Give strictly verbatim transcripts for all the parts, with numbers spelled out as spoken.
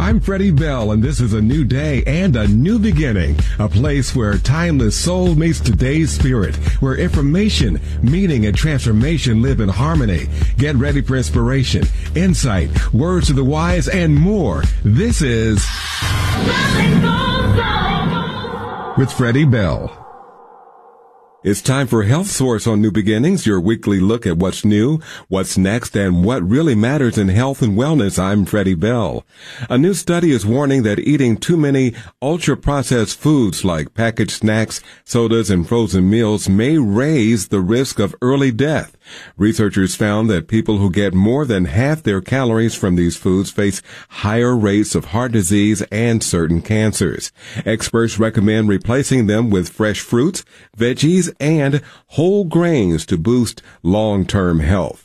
I'm Freddie Bell, and this is a new day and a new beginning, a place where timeless soul meets today's spirit, where information, meaning, and transformation live in harmony. Get ready for inspiration, insight, words of the wise, and more. This is with Freddie Bell. It's time for Health Source on New Beginnings, your weekly look at what's new, what's next, and what really matters in health and wellness. I'm Freddie Bell. A new study is warning that eating too many ultra-processed foods like packaged snacks, sodas, and frozen meals may raise the risk of early death. Researchers found that people who get more than half their calories from these foods face higher rates of heart disease and certain cancers. Experts recommend replacing them with fresh fruits, veggies, and whole grains to boost long-term health.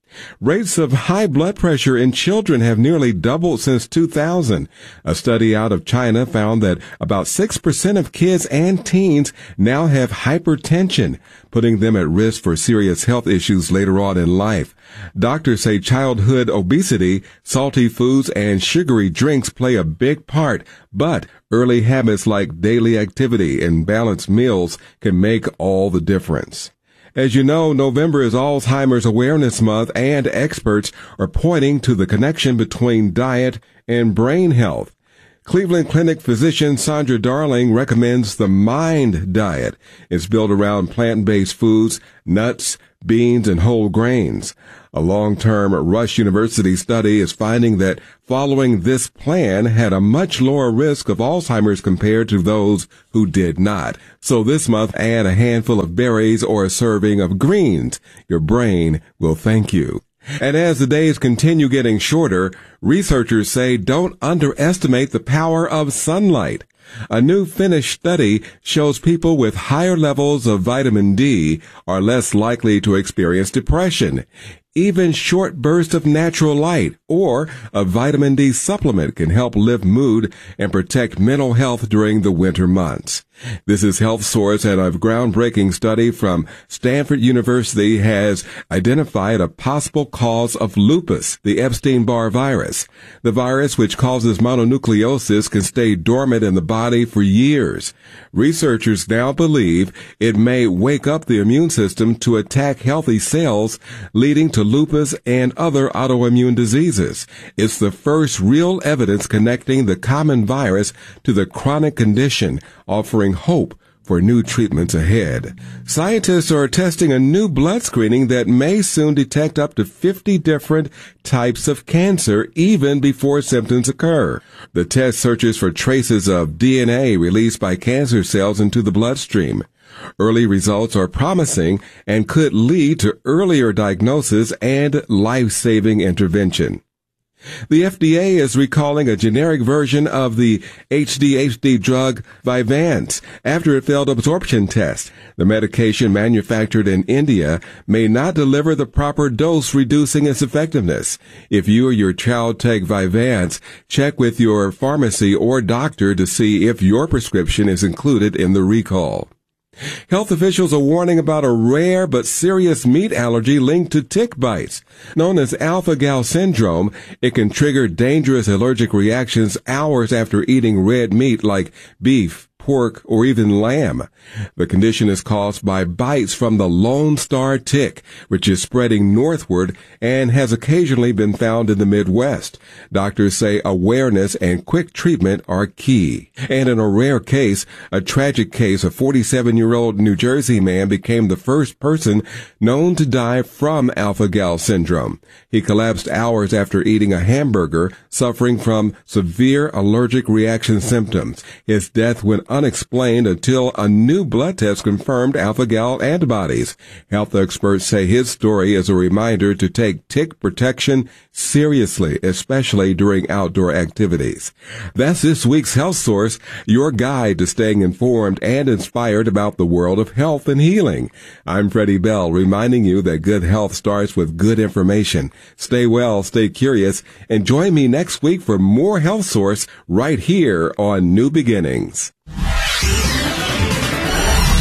Rates of high blood pressure in children have nearly doubled since two thousand. A study out of China found that about six percent of kids and teens now have hypertension, putting them at risk for serious health issues later on in life. Doctors say childhood obesity, salty foods, and sugary drinks play a big part, but early habits like daily activity and balanced meals can make all the difference. As you know, November is Alzheimer's Awareness Month, and experts are pointing to the connection between diet and brain health. Cleveland Clinic physician Sandra Darling recommends the MIND diet. It's built around plant-based foods, nuts, beans, and whole grains. A long-term Rush University study is finding that following this plan had a much lower risk of Alzheimer's compared to those who did not. So this month, add a handful of berries or a serving of greens. Your brain will thank you. And as the days continue getting shorter, researchers say don't underestimate the power of sunlight. A new Finnish study shows people with higher levels of vitamin D are less likely to experience depression. Even short bursts of natural light or a vitamin D supplement can help lift mood and protect mental health during the winter months. This is Health Source, and a groundbreaking study from Stanford University has identified a possible cause of lupus, the Epstein-Barr virus. The virus, which causes mononucleosis, can stay dormant in the body for years. Researchers now believe it may wake up the immune system to attack healthy cells, leading to lupus and other autoimmune diseases. It's the first real evidence connecting the common virus to the chronic condition, offering hope for new treatments ahead. Scientists are testing a new blood screening that may soon detect up to fifty different types of cancer even before symptoms occur. The test searches for traces of D N A released by cancer cells into the bloodstream. Early results are promising and could lead to earlier diagnosis and life-saving intervention. The F D A is recalling a generic version of the H D H D drug Vyvanse after it failed absorption test. The medication, manufactured in India, may not deliver the proper dose, reducing its effectiveness. If you or your child take Vyvanse, check with your pharmacy or doctor to see if your prescription is included in the recall. Health officials are warning about a rare but serious meat allergy linked to tick bites. Known as alpha-gal syndrome, it can trigger dangerous allergic reactions hours after eating red meat like beef, pork, or even lamb. The condition is caused by bites from the Lone Star tick, which is spreading northward and has occasionally been found in the Midwest. Doctors say awareness and quick treatment are key. And in a rare case, a tragic case, a forty-seven-year-old New Jersey man became the first person known to die from alpha-gal syndrome. He collapsed hours after eating a hamburger, suffering from severe allergic reaction symptoms. His death went unexplained until a new blood test confirmed alpha-gal antibodies. Health experts say his story is a reminder to take tick protection seriously, especially during outdoor activities. That's this week's Health Source, your guide to staying informed and inspired about the world of health and healing. I'm Freddie Bell, reminding you that good health starts with good information. Stay well, stay curious, and join me next week for more Health Source right here on New Beginnings.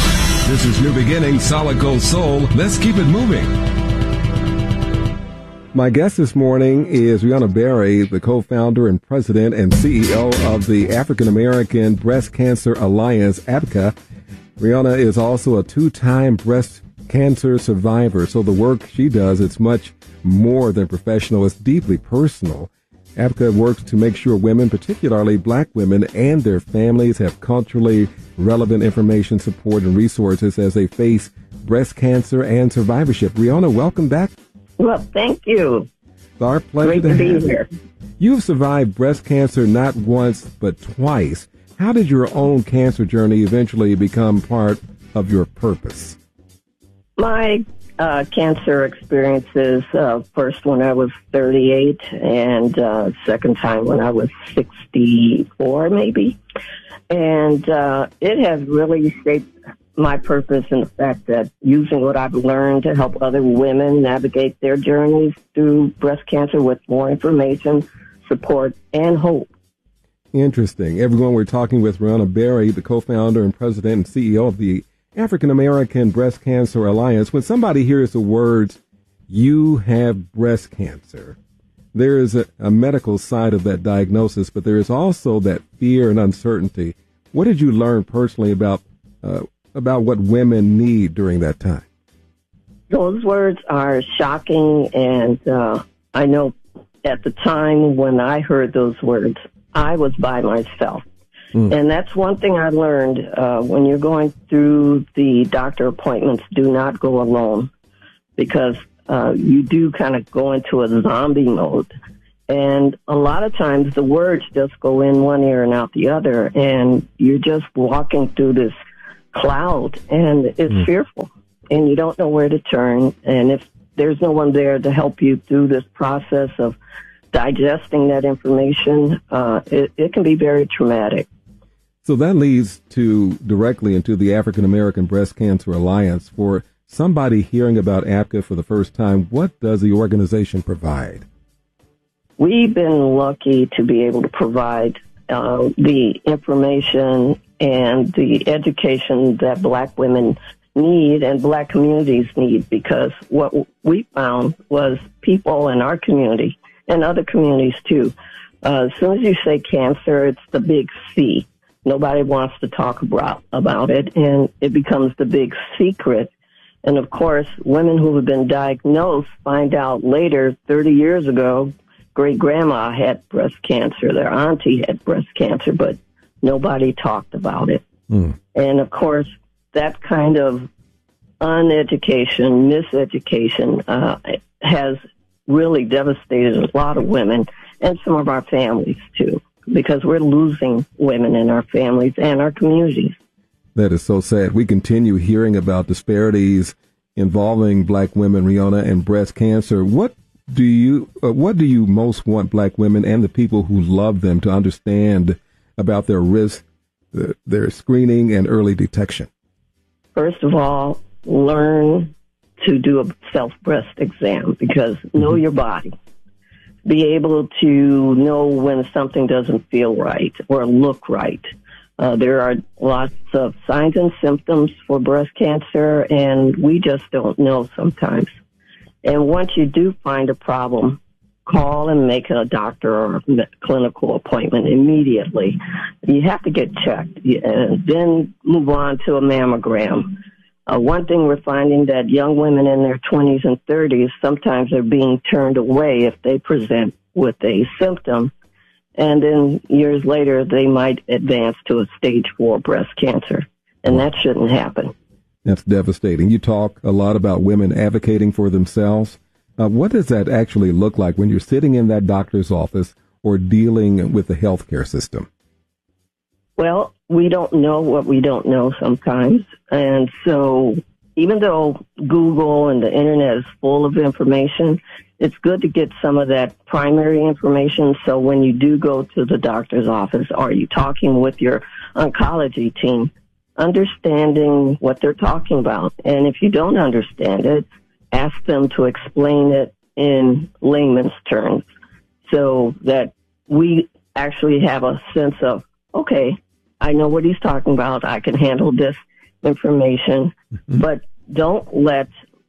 This is New Beginnings, Solid Gold Soul. Let's keep it moving. My guest this morning is Rihanna Berry, the co-founder and president and C E O of the African American Breast Cancer Alliance, A B C A. Rihanna is also a two-time breast cancer survivor, so the work she does, it's much more than professional. It's deeply personal. A B C A works to make sure women, particularly black women and their families, have culturally relevant information, support, and resources as they face breast cancer and survivorship. Rihanna, welcome back. Well, thank you. It's our pleasure Great to, to be have here. You. You've survived breast cancer not once, but twice. How did your own cancer journey eventually become part of your purpose? My uh, cancer experiences, uh, first when I was thirty-eight and uh, second time when I was sixty-four, maybe. And uh, it has really shaped my purpose in the fact that using what I've learned to help other women navigate their journeys through breast cancer with more information, support, and hope. Interesting. Everyone, we're talking with Rihanna Berry, the co-founder and president and C E O of the African American Breast Cancer Alliance. When somebody hears the words, "you have breast cancer," there is a, a medical side of that diagnosis, but there is also that fear and uncertainty. What did you learn personally about uh, about what women need during that time? Those words are shocking, and uh, I know at the time when I heard those words, I was by myself. Mm. And that's one thing I learned uh, when you're going through the doctor appointments, do not go alone, because uh, you do kind of go into a zombie mode. And a lot of times the words just go in one ear and out the other, and you're just walking through this cloud, and it's mm. fearful, and you don't know where to turn. And if there's no one there to help you through this process of digesting that information, uh, it, it can be very traumatic. So that leads to directly into the African American Breast Cancer Alliance. For somebody hearing about A B C A for the first time, what does the organization provide? We've been lucky to be able to provide uh, the information and the education that black women need and black communities need, because what we found was people in our community and other communities too, uh, as soon as you say cancer, it's the big C. Nobody wants to talk about, about it, and it becomes the big secret. And of course, women who have been diagnosed find out later, thirty years ago, great-grandma had breast cancer, their auntie had breast cancer, but nobody talked about it. Mm. And of course, that kind of uneducation, miseducation, uh, has really devastated a lot of women and some of our families too, because we're losing women in our families and our communities. That is so sad. We continue hearing about disparities involving black women, Rihanna, and breast cancer. What do you, uh, what do you most want black women and the people who love them to understand about their risk, uh, their screening and early detection? First of all, learn to do a self-breast exam, because know mm-hmm. your body. Be able to know when something doesn't feel right or look right. Uh, there are lots of signs and symptoms for breast cancer, and we just don't know sometimes. And once you do find a problem, call and make a doctor or a clinical appointment immediately. You have to get checked, and then move on to a mammogram. Uh, one thing we're finding that young women in their twenties and thirties sometimes are being turned away if they present with a symptom, and then years later they might advance to a stage four breast cancer, and that shouldn't happen. That's devastating. You talk a lot about women advocating for themselves. Uh, what does that actually look like when you're sitting in that doctor's office or dealing with the healthcare system? Well, we don't know what we don't know sometimes. And so even though Google and the internet is full of information, it's good to get some of that primary information. So when you do go to the doctor's office, are you talking with your oncology team, understanding what they're talking about? And if you don't understand it, ask them to explain it in layman's terms so that we actually have a sense of, okay, I know what he's talking about. I can handle this information, mm-hmm. but don't let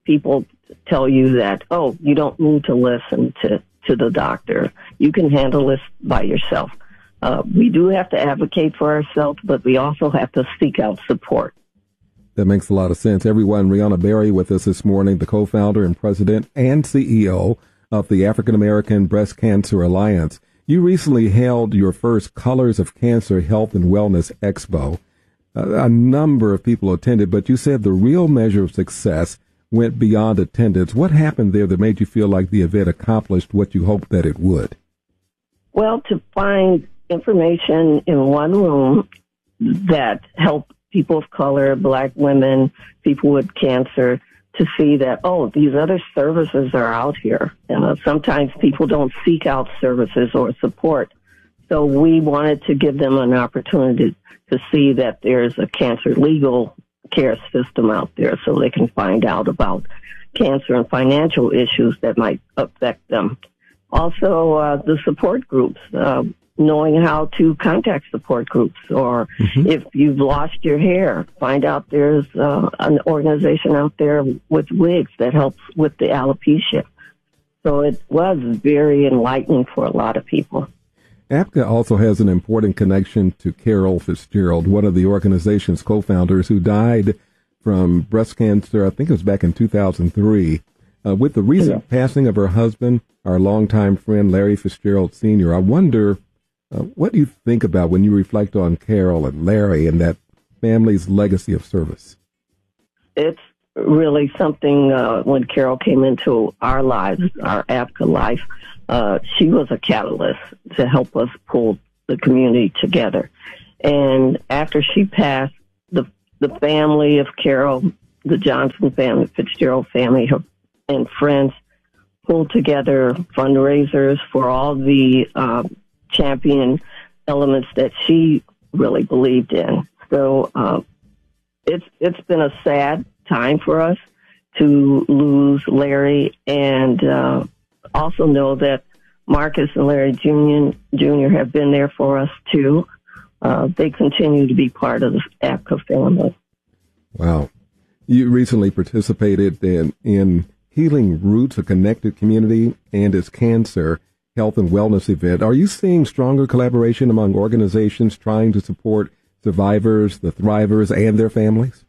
people tell you that, oh, you don't need to listen to, to the doctor. You can handle this by yourself. Uh, we do have to advocate for ourselves, but we also have to seek out support. That makes a lot of sense. Everyone, Rihanna Berry with us this morning, the co-founder and president and C E O of the African American Breast Cancer Alliance. You recently held your first Colors of Cancer Health and Wellness Expo. A, a number of people attended, but you said the real measure of success went beyond attendance. What happened there that made you feel like the event accomplished what you hoped that it would? Well, to find information in one room that helped people of color, Black women, people with cancer, to see that, oh, these other services are out here. Uh, sometimes people don't seek out services or support. So we wanted to give them an opportunity to see that there's a cancer legal care system out there so they can find out about cancer and financial issues that might affect them. Also, uh, the support groups, uh, knowing how to contact support groups, or mm-hmm. if you've lost your hair, find out there's uh, an organization out there with wigs that helps with the alopecia. So it was very enlightening for a lot of people. A P C A also has an important connection to Carol Fitzgerald, one of the organization's co-founders who died from breast cancer, I think it was back in two thousand three. Uh, with the recent yeah. passing of her husband, our longtime friend Larry Fitzgerald Senior, I wonder, uh, what do you think about when you reflect on Carol and Larry and that family's legacy of service? It's really something, uh, when Carol came into our lives, our A P C A life, uh, she was a catalyst to help us pull the community together. And after she passed, the the family of Carol, the Johnson family, Fitzgerald family, her, and friends pulled together fundraisers for all the uh, champion elements that she really believed in. So uh, it's it's been a sad time for us to lose Larry, and uh, also know that Marcus and Larry Junior Junior have been there for us too. Uh, they continue to be part of the A P C A family. Wow. You recently participated in, in Healing Roots, a connected community, and its cancer health and wellness event. Are you seeing stronger collaboration among organizations trying to support survivors, the thrivers, and their families?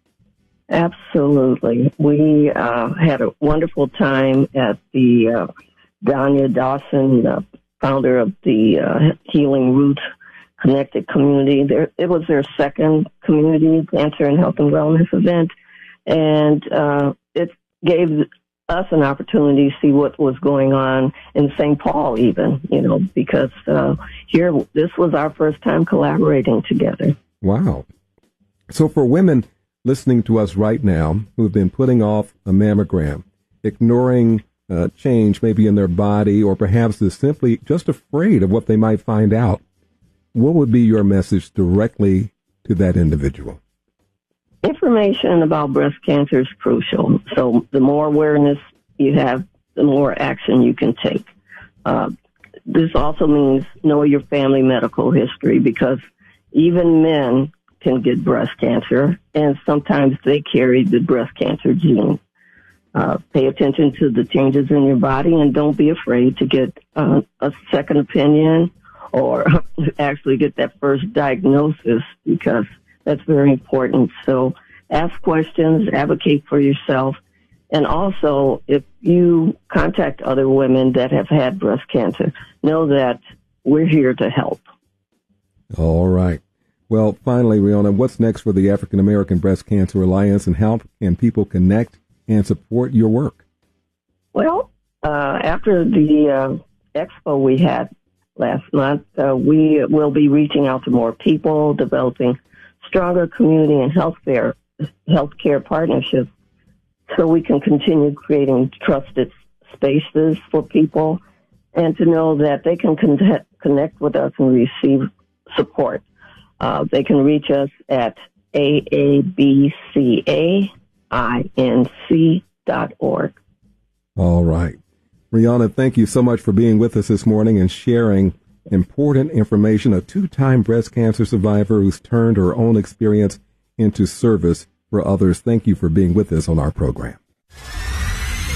Absolutely. We uh, had a wonderful time at the uh, Danya Dawson, uh, founder of the uh, Healing Roots Connected Community. There, it was their second community cancer and health and wellness event, and uh, it gave us an opportunity to see what was going on in Saint Paul, even, you know, because uh, here, this was our first time collaborating together. Wow. So for women listening to us right now who have been putting off a mammogram, ignoring uh, change maybe in their body, or perhaps is simply just afraid of what they might find out, what would be your message directly to that individual? Information about breast cancer is crucial. So the more awareness you have, the more action you can take. Uh, this also means know your family medical history, because even men can get breast cancer, and sometimes they carry the breast cancer gene. Uh, pay attention to the changes in your body, and don't be afraid to get uh, a second opinion, or actually get that first diagnosis, because that's very important. So ask questions, advocate for yourself. And also, if you contact other women that have had breast cancer, know that we're here to help. All right. Well, finally, Rihanna, what's next for the African American Breast Cancer Alliance, and how can people connect and support your work? Well, uh, after the uh, expo we had last month, uh, we will be reaching out to more people, developing stronger community and healthcare healthcare partnerships, so we can continue creating trusted spaces for people, and to know that they can con- connect with us and receive support. Uh, they can reach us at A A B C A I N C dot org. All right. Rihanna, thank you so much for being with us this morning and sharing important information. A two-time breast cancer survivor who's turned her own experience into service for others. Thank you for being with us on our program.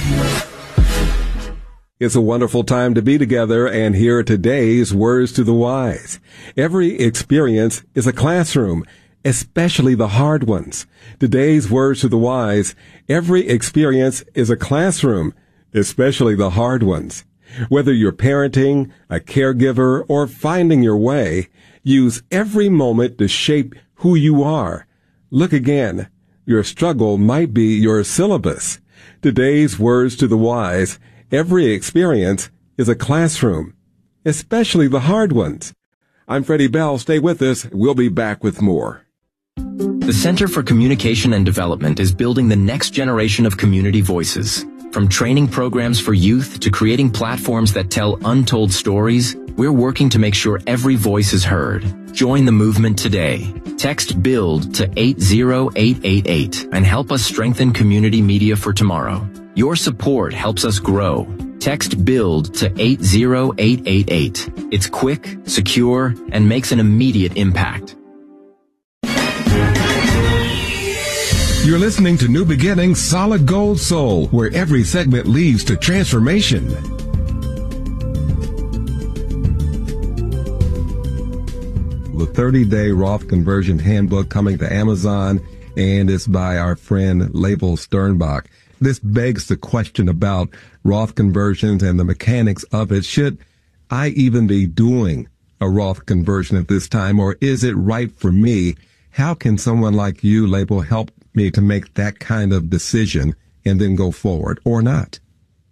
It's a wonderful time to be together and hear today's Words to the Wise. Every experience is a classroom, especially the hard ones. Today's Words to the Wise: every experience is a classroom, especially the hard ones. Whether you're parenting, a caregiver, or finding your way, use every moment to shape who you are. Look again. Your struggle might be your syllabus. Today's Words to the Wise: every experience is a classroom, especially the hard ones. I'm Freddie Bell. Stay with us. We'll be back with more. The Center for Communication and Development is building the next generation of community voices. From training programs for youth to creating platforms that tell untold stories, we're working to make sure every voice is heard. Join the movement today. Text BUILD to eight zero eight eight eight and help us strengthen community media for tomorrow. Your support helps us grow. Text BUILD to eight zero eight eight eight. It's quick, secure, and makes an immediate impact. You're listening to New Beginnings Solid Gold Soul, where every segment leads to transformation. The thirty-day Roth Conversion Handbook coming to Amazon, and it's by our friend Label Sternbach. This begs the question about Roth conversions and the mechanics of it. Should I even be doing a Roth conversion at this time, or is it right for me? How can someone like you, Label, help me to make that kind of decision and then go forward, or not?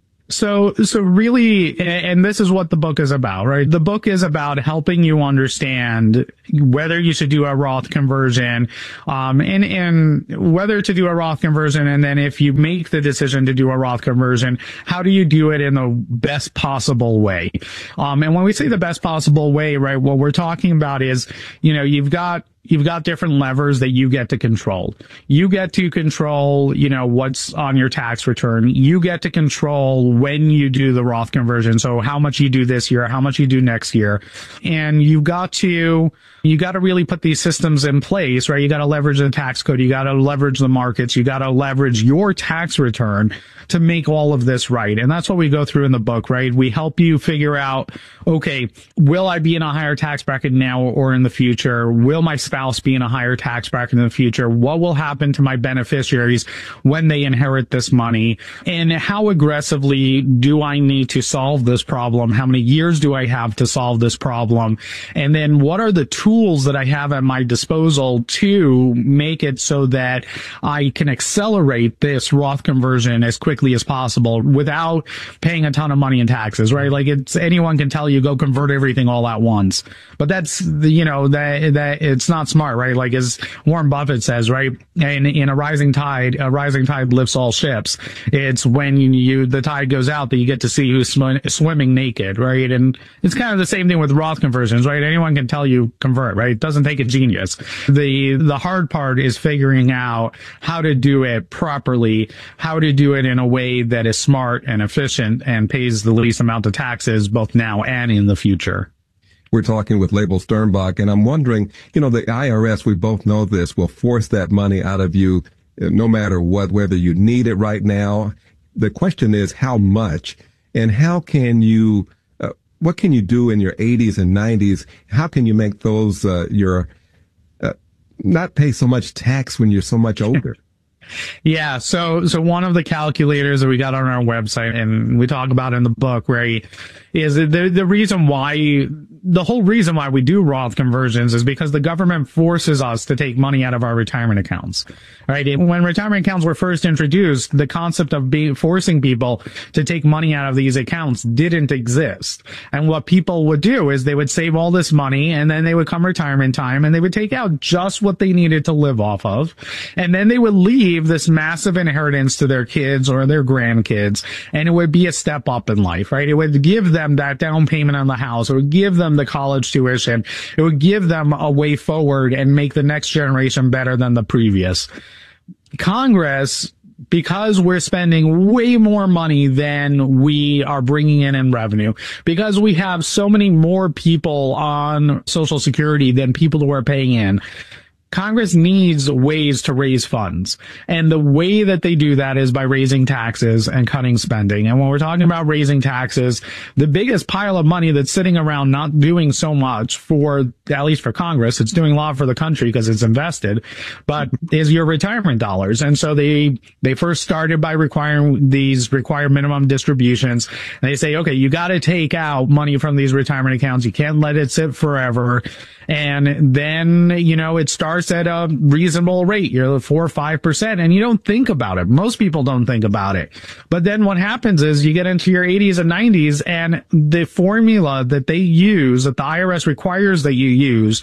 So, so really, and this is what the book is about, right? The book is about helping you understand whether you should do a Roth conversion, um, and, and whether to do a Roth conversion. And then if you make the decision to do a Roth conversion, how do you do it in the best possible way? Um, and when we say the best possible way, right, what we're talking about is, you know, you've got, You've got different levers that you get to control. You get to control, you know, what's on your tax return. You get to control when you do the Roth conversion. So how much you do this year, how much you do next year. And you've got to, you got to really put these systems in place, right? You got to leverage the tax code. You got to leverage the markets. You got to leverage your tax return to make all of this right. And that's what we go through in the book, right? We help you figure out, okay, will I be in a higher tax bracket now or in the future? Will my spouse be in a higher tax bracket in the future? What will happen to my beneficiaries when they inherit this money? And how aggressively do I need to solve this problem? How many years do I have to solve this problem? And then what are the tools that I have at my disposal to make it so that I can accelerate this Roth conversion as quickly as possible without paying a ton of money in taxes, right? Like, it's, anyone can tell you go convert everything all at once, but that's the, you know, that, that it's not smart, right? Like, as Warren Buffett says, right? In, in a rising tide, a rising tide lifts all ships. It's when you, the tide goes out that you get to see who's sw- swimming naked, right? And it's kind of the same thing with Roth conversions, right? Anyone can tell you convert, right? It doesn't take a genius. The, the hard part is figuring out how to do it properly, how to do it in a way that is smart and efficient and pays the least amount of taxes both now and in the future. We're talking with Label Sternbach, and I'm wondering, you know, the I R S, we both know this, will force that money out of you no matter what, whether you need it right now. The question is how much, and how can you, uh, what can you do in your eighties and nineties? How can you make those, uh, your, uh, not pay so much tax when you're so much older? Yeah. So, so one of the calculators that we got on our website and we talk about in the book, right, is the, the reason why, the whole reason why we do Roth conversions is because the government forces us to take money out of our retirement accounts, right? When retirement accounts were first introduced, the concept of being, forcing people to take money out of these accounts didn't exist. And what people would do is they would save all this money, and then they would come retirement time and they would take out just what they needed to live off of. And then they would leave this massive inheritance to their kids or their grandkids. And it would be a step up in life, right? It would give them that down payment on the house. It would give them the college tuition. It would give them a way forward and make the next generation better than the previous. Congress, because we're spending way more money than we are bringing in in revenue, because we have so many more people on Social Security than people who are paying in, Congress needs ways to raise funds. And the way that they do that is by raising taxes and cutting spending. And when we're talking about raising taxes, the biggest pile of money that's sitting around not doing so much for, at least for Congress, it's doing a lot for the country because it's invested, but is your retirement dollars. And so they, they first started by requiring these required minimum distributions. And they say, okay, you got to take out money from these retirement accounts. You can't let it sit forever. And then, you know, it starts at a reasonable rate. You're four or five percent, and you don't think about it. Most people don't think about it. But then what happens is you get into your eighties and nineties, and the formula that they use, that the I R S requires that you use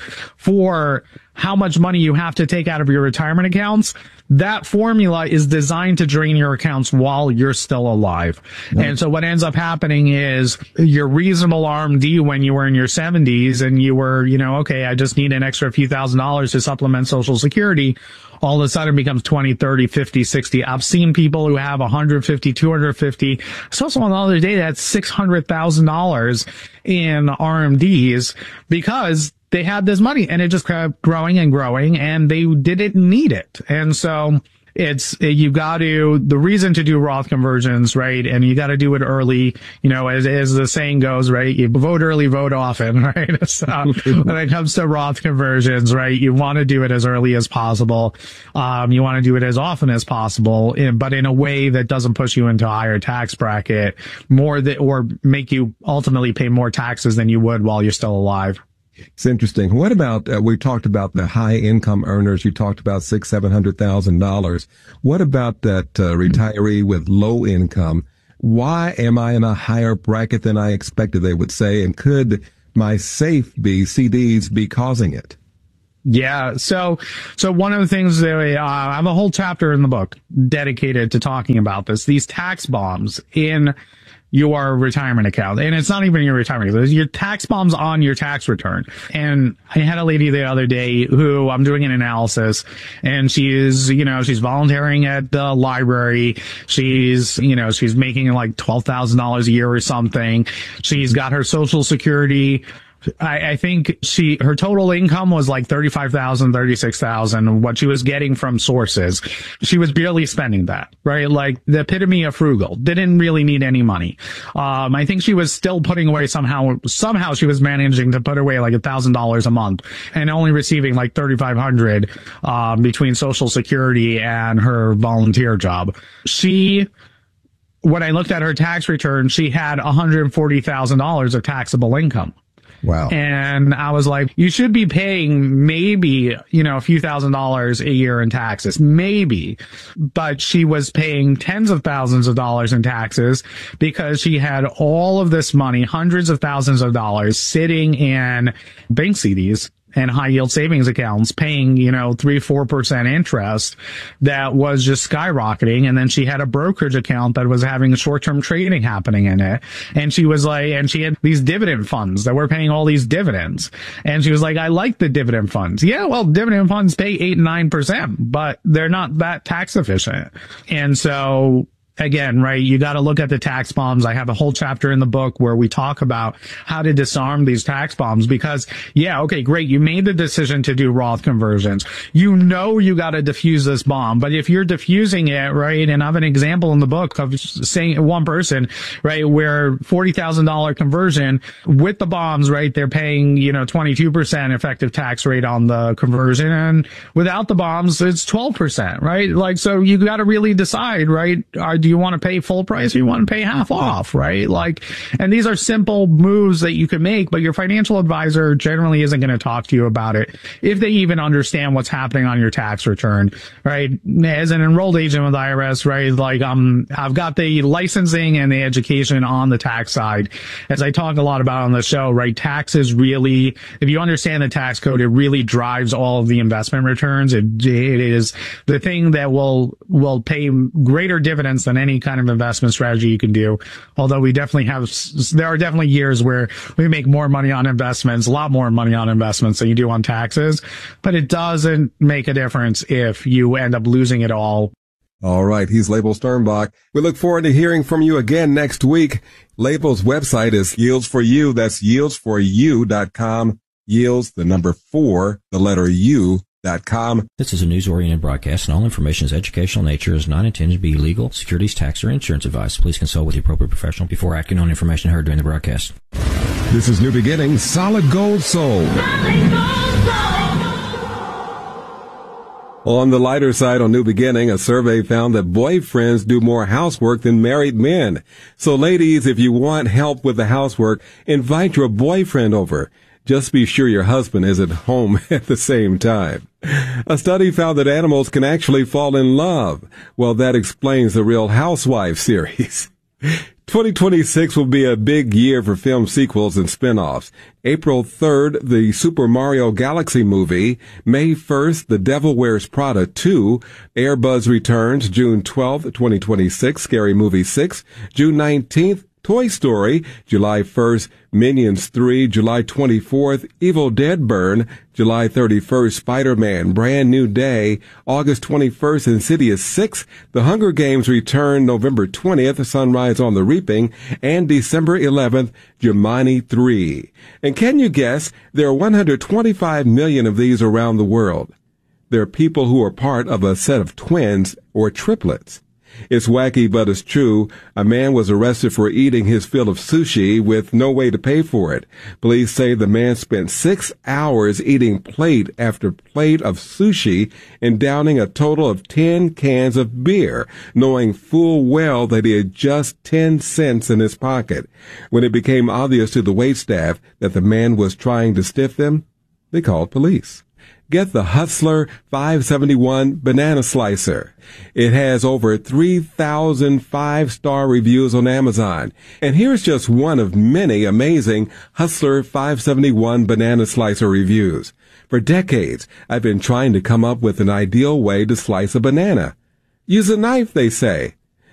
for how much money you have to take out of your retirement accounts, that formula is designed to drain your accounts while you're still alive. Mm-hmm. And so what ends up happening is your reasonable R M D when you were in your seventies and you were, you know, okay, I just need an extra few thousand dollars to supplement Social Security, all of a sudden becomes twenty, thirty, fifty, sixty. I've seen people who have one hundred fifty, two hundred fifty. I saw someone the other day that's six hundred thousand dollars in R M Ds because they had this money and it just kept growing and growing and they didn't need it. And so it's, you got to, the reason to do Roth conversions, right? And you got to do it early, you know, as, as the saying goes, right? You vote early, vote often, right? So when it comes to Roth conversions, right? You want to do it as early as possible. Um, you want to do it as often as possible, in, but in a way that doesn't push you into a higher tax bracket more that, or make you ultimately pay more taxes than you would while you're still alive. It's interesting. What about, uh, we talked about the high income earners. You talked about six, seven hundred thousand dollars. What about that uh, retiree with low income? Why am I in a higher bracket than I expected, they would say? And could my safe be, C Ds be causing it? Yeah. So, so one of the things that uh, I have a whole chapter in the book dedicated to talking about this, these tax bombs in your retirement account. And it's not even your retirement account. It's your tax bombs on your tax return. And I had a lady the other day who I'm doing an analysis, and she is, you know, she's volunteering at the library. She's, you know, she's making like twelve thousand dollars a year or something. She's got her Social Security. I, I think she, her total income was like thirty-five thousand, thirty-six thousand, what she was getting from sources. She was barely spending that, right? Like the epitome of frugal, didn't really need any money. Um, I think she was still putting away somehow, somehow she was managing to put away like a thousand dollars a month and only receiving like thirty-five hundred, um, between Social Security and her volunteer job. She, when I looked at her tax return, she had one hundred forty thousand dollars of taxable income. Wow. And I was like, you should be paying maybe, you know, a few thousand dollars a year in taxes, maybe. But she was paying tens of thousands of dollars in taxes because she had all of this money, hundreds of thousands of dollars sitting in bank C Ds and high yield savings accounts paying, you know, three, four percent interest that was just skyrocketing. And then she had a brokerage account that was having short-term trading happening in it. And she was like, and she had these dividend funds that were paying all these dividends. And she was like, I like the dividend funds. Yeah, well, dividend funds pay eight, nine percent, but they're not that tax efficient. And so, again, right, you got to look at the tax bombs. I have a whole chapter in the book where we talk about how to disarm these tax bombs because, yeah, okay, great. You made the decision to do Roth conversions. You know you got to diffuse this bomb. But if you're diffusing it, right, and I have an example in the book of saying one person, right, where forty thousand dollars conversion with the bombs, right, they're paying, you know, twenty-two percent effective tax rate on the conversion. And without the bombs, it's twelve percent, right? Like, so you got to really decide, right, are do you want to pay full price or you want to pay half off, right? Like, and these are simple moves that you can make, but your financial advisor generally isn't going to talk to you about it if they even understand what's happening on your tax return, right? As an enrolled agent with I R S, right? Like, um, I've got the licensing and the education on the tax side. As I talk a lot about on the show, right? Taxes really, if you understand the tax code, it really drives all of the investment returns. It, it is the thing that will, will pay greater dividends than any kind of investment strategy you can do. Although we definitely have, there are definitely years where we make more money on investments, a lot more money on investments than you do on taxes, but it doesn't make a difference if you end up losing it all. All right. He's Label Sternbach. We look forward to hearing from you again next week. Label's website is Yields for You. That's yields for you dot com. Yields, the number four, the letter U dot com. This is a news-oriented broadcast, and all information is educational nature, is not intended to be legal, securities, tax, or insurance advice. Please consult with the appropriate professional before acting on information heard during the broadcast. This is New Beginnings, Solid Gold Soul. Solid Gold Soul. On the lighter side, on New Beginning, a survey found that boyfriends do more housework than married men. So ladies, if you want help with the housework, invite your boyfriend over. Just be sure your husband is at home at the same time. A study found that animals can actually fall in love. Well, that explains the Real Housewives series. twenty twenty-six will be a big year for film sequels and spin-offs. April third, the Super Mario Galaxy movie. May first, The Devil Wears Prada two. Air Buzz returns June twelfth, twenty twenty-six, Scary Movie six. June nineteenth, Toy Story. July first, Minions three. July twenty-fourth, Evil Dead Burn. July thirty-first, Spider-Man, Brand New Day. August twenty-first, Insidious six. The Hunger Games return November twentieth, Sunrise on the Reaping. And December eleventh, Jumanji three. And can you guess, there are one hundred twenty-five million of these around the world. They're people who are part of a set of twins or triplets. It's wacky, but it's true. A man was arrested for eating his fill of sushi with no way to pay for it. Police say the man spent six hours eating plate after plate of sushi and downing a total of ten cans of beer, knowing full well that he had just ten cents in his pocket. When it became obvious to the waitstaff that the man was trying to stiff them, they called police. Get the Hustler five seventy-one Banana Slicer. It has over three thousand five-star reviews on Amazon. And here's just one of many amazing Hustler five seventy-one Banana Slicer reviews. For decades, I've been trying to come up with an ideal way to slice a banana. Use a knife, they say.